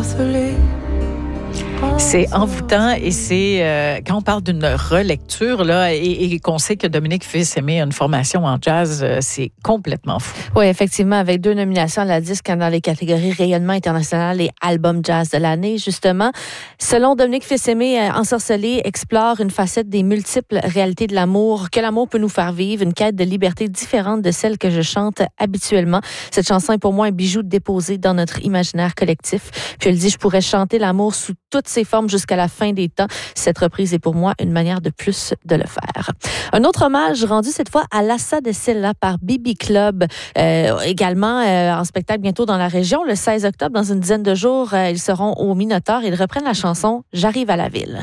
morcelé. C'est envoûtant et c'est quand on parle d'une relecture là et qu'on sait que Dominique Fils-Aimé a une formation en jazz, c'est complètement fou. Oui, effectivement, avec 2 nominations à la disque dans les catégories rayonnement international et album jazz de l'année, justement. Selon Dominique Fils-Aimé, Ensorcelé explore une facette des multiples réalités de l'amour, que l'amour peut nous faire vivre, une quête de liberté différente de celle que je chante habituellement. Cette chanson est pour moi un bijou déposé dans notre imaginaire collectif. Puis elle dit, je pourrais chanter l'amour sous toutes ses formes jusqu'à la fin des temps. Cette reprise est pour moi une manière de plus de le faire. Un autre hommage rendu cette fois à Lassa de Silla par Bibi Club, également en spectacle bientôt dans la région. Le 16 octobre, dans une dizaine de jours, ils seront au Minotaure et ils reprennent la chanson « J'arrive à la ville ».